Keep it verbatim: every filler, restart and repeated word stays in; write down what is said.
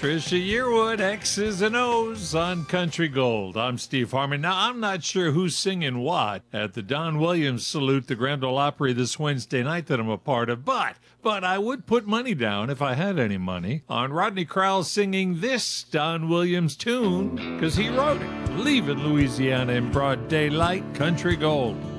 Trisha Yearwood, X's and O's on Country Gold. I'm Steve Harmon. Now, I'm not sure who's singing what at the Don Williams Salute, the Grand Ole Opry this Wednesday night that I'm a part of, but, but I would put money down, if I had any money, on Rodney Crowell singing this Don Williams tune, because he wrote it. Leaving Louisiana in broad daylight, Country Gold.